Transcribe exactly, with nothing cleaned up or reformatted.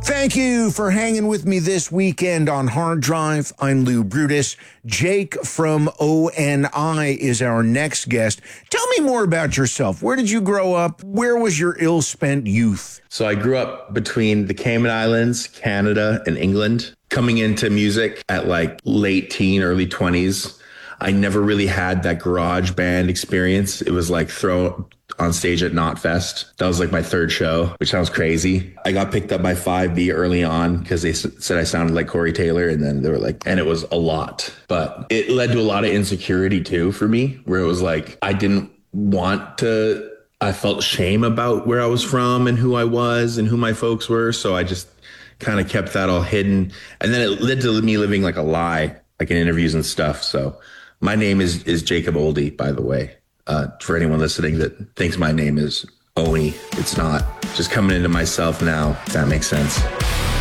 Thank you for hanging with me this weekend on Hard Drive. I'm Lou Brutus. Jake from O N I is our next guest. Tell me more about yourself. Where did you grow up? Where was your ill-spent youth? So I grew up between the Cayman Islands, Canada, and England. Coming into music at like late teen, early twenties, I never really had that garage band experience. It was like throw on stage at Knotfest. That was like my third show, which sounds crazy. I got picked up by five B early on because they s- said I sounded like Corey Taylor. And then they were like, and it was a lot. But it led to a lot of insecurity too for me, where it was like, I didn't want to, I felt shame about where I was from and who I was and who my folks were. So I just kind of kept that all hidden. And then it led to me living like a lie, like in interviews and stuff. So my name is, is Jacob Oldie, by the way. Uh, for anyone listening that thinks my name is Oni, it's not. Just coming into myself now, if that makes sense.